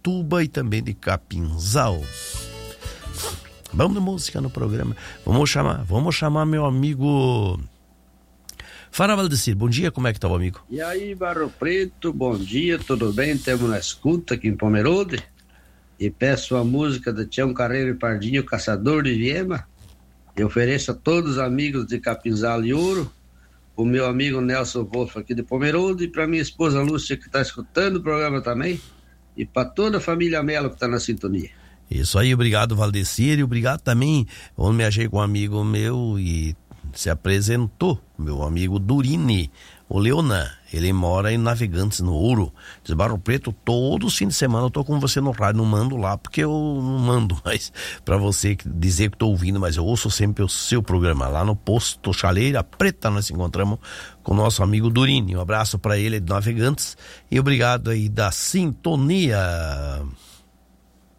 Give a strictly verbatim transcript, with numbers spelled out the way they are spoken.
Pirituba e também de Capinzal. Vamos de música no programa. Vamos chamar, vamos chamar meu amigo Fara Valdecir. Bom dia, como é que tá o amigo? E aí, Barro Preto, bom dia, tudo bem? Temos na escuta aqui em Pomerode. E peço a música do Tião Carreiro e Pardinho, Caçador de Viema. Eu ofereço a todos os amigos de Capinzal e Ouro, o meu amigo Nelson Wolff aqui de Pomerode, e para minha esposa Lúcia, que está escutando o programa também, e para toda a família Melo que está na sintonia. Isso aí, obrigado Valdecir, e obrigado também, eu me achei com um amigo meu e se apresentou, meu amigo Durini, o Leonan, ele mora em Navegantes, no Ouro. Diz, Barro Preto, todo fim de semana eu tô com você no rádio, não mando lá, porque eu não mando mais pra você dizer que tô ouvindo, mas eu ouço sempre o seu programa, lá no Posto Chaleira Preta. Nós nos encontramos com o nosso amigo Durini, um abraço pra ele de Navegantes, e obrigado aí da sintonia.